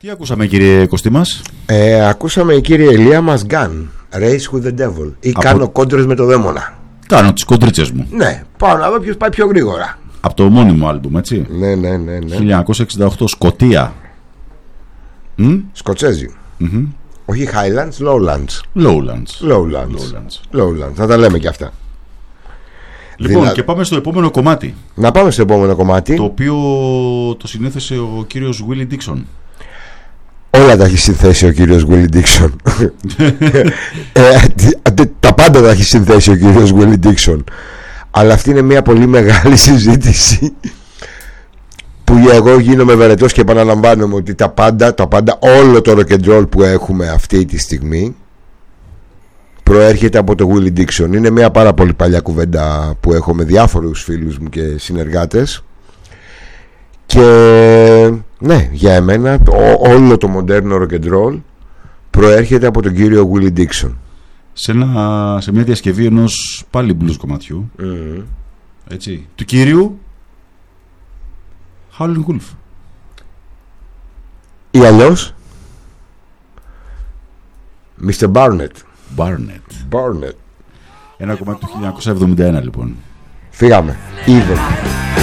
Τι ακούσαμε, κύριε Κωστή μας? Ακούσαμε, κύριε Ηλία μας, Gun, Race with the Devil. Ή κάνω κόντρες με το δαίμονα. Κάνω τις κοντρίτσες μου. Ναι, πάω να δω ποιος πάει πιο γρήγορα. Από το μόνιμο άλμπουμ, έτσι. Ναι. 1968, Σκωτία. Σκοτσέζι. Όχι Highlands, Lowlands. Θα τα λέμε κι αυτά. Λοιπόν, και πάμε στο επόμενο κομμάτι. Να πάμε στο επόμενο κομμάτι. Το οποίο το συνέθεσε ο κύριος Willie Dixon. Όλα τα έχει συνθέσει ο κύριος Willie Dixon. Τα πάντα τα έχει συνθέσει ο κύριος Willie Dixon. Αλλά αυτή είναι μια πολύ μεγάλη συζήτηση που εγώ γίνομαι βαρετός και επαναλαμβάνομαι ότι τα πάντα, όλο το rock and roll που έχουμε αυτή τη στιγμή προέρχεται από το Willie Dixon. Είναι μια πάρα πολύ παλιά κουβέντα που έχω με διάφορους φίλους μου και συνεργάτες. Και ναι, για εμένα όλο το μοντέρνο rock and roll προέρχεται από τον κύριο Willie Dixon. Σε μια διασκευή ενός πάλι blues κομματιού, έτσι, του κύριου Howlin' Wolf. Ή αλλιώς Mr. Barnett. Ένα κομμάτι του 1971, λοιπόν. Φύγαμε. Even.